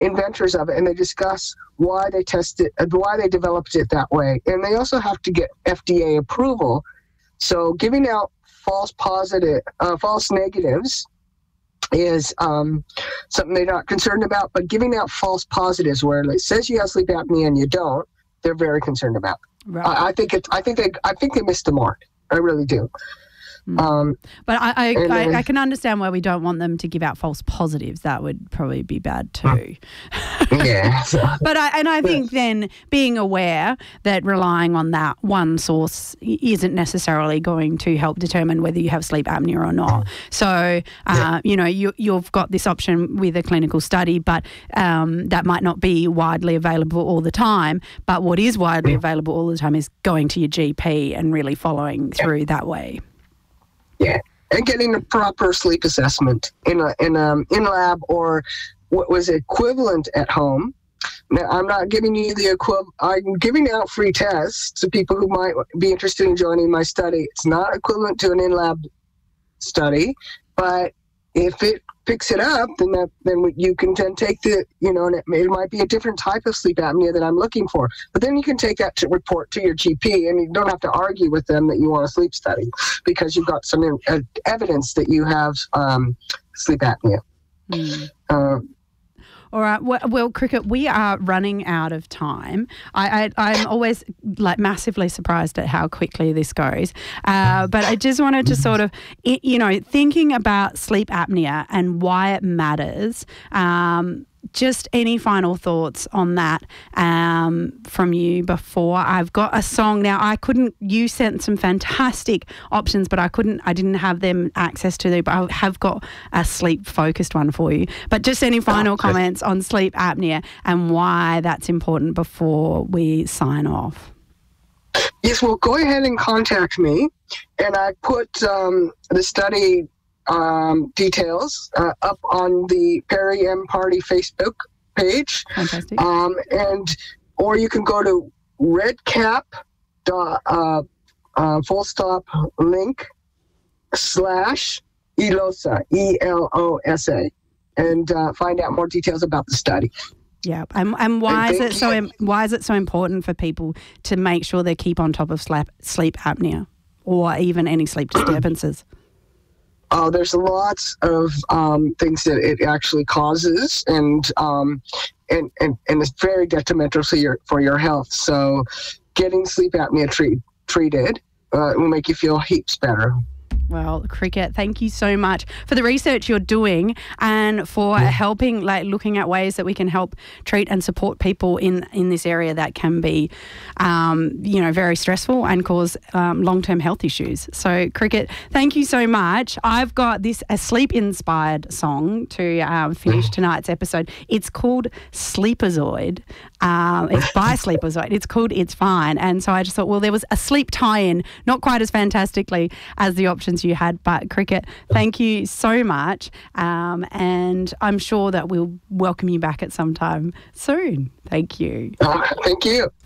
inventors of it, and they discuss why they why they developed it that way. And they also have to get FDA approval. So giving out false negatives is something they're not concerned about, but giving out false positives where it says you have sleep apnea and you don't, they're very concerned about. Right. I think they missed the mark. I really do. But I can understand why we don't want them to give out false positives. That would probably be bad too. Yeah. But I think then being aware that relying on that one source isn't necessarily going to help determine whether you have sleep apnea or not. So, you've got this option with a clinical study, but that might not be widely available all the time. But what is widely available all the time is going to your GP and really following through that way. Yeah, and getting a proper sleep assessment in lab or what was equivalent at home. Now, I'm not giving you the equivalent. I'm giving out free tests to people who might be interested in joining my study. It's not equivalent to an in-lab study, but if it picks it up, then you can then take and it might be a different type of sleep apnea that I'm looking for. But then you can take that to report to your GP, and you don't have to argue with them that you want a sleep study because you've got some evidence that you have sleep apnea. All right. Well, Cricket, we are running out of time. I'm always massively surprised at how quickly this goes. But I just wanted to sort of, thinking about sleep apnea and why it matters. Just any final thoughts on that from you before I've got a song now. You sent some fantastic options, but I didn't have them access to them, but I have got a sleep focused one for you. But just any final comments on sleep apnea and why that's important before we sign off. Yes, well, go ahead and contact me. And I put the study details up on the Perry M Party Facebook page. Fantastic. Or you can go to redcap /ELOSA, ELOSA, and find out more details about the study. Yeah, and why is it so important for people to make sure they keep on top of sleep apnea or even any sleep disturbances? There's lots of things that it actually causes, and it's very detrimental for your health. So, getting sleep apnea treated will make you feel heaps better. Well, Cricket, thank you so much for the research you're doing and for helping, looking at ways that we can help treat and support people in this area that can be, very stressful and cause long-term health issues. So, Cricket, thank you so much. I've got a sleep-inspired song to finish tonight's episode. It's called Sleepazoid. It's by Sleepazoid. It's called It's Fine. And so I just thought, well, there was a sleep tie-in, not quite as fantastically as the options you had, but Cricket, thank you so much. And I'm sure that we'll welcome you back at some time soon. Thank you. Thank you.